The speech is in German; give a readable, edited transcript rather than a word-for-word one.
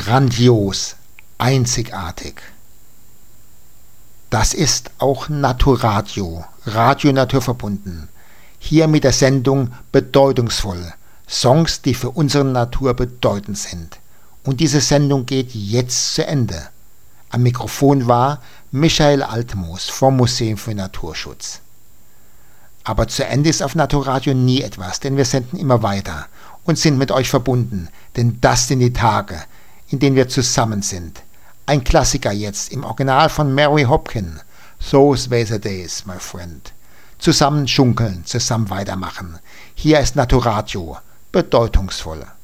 grandios, einzigartig. Das ist auch Naturadio, Radio naturverbunden. Hier mit der Sendung Bedeutungsvoll, Songs, die für unsere Natur bedeutend sind. Und diese Sendung geht jetzt zu Ende. Am Mikrofon war Michael Altmoos vom Museum für Naturschutz. Aber zu Ende ist auf Naturadio nie etwas, denn wir senden immer weiter und sind mit euch verbunden, denn das sind die Tage, in denen wir zusammen sind. Ein Klassiker jetzt im Original von Mary Hopkin, Those Were the Days, my friend. Zusammen schunkeln, zusammen weitermachen. Hier ist Naturadio, bedeutungsvoll.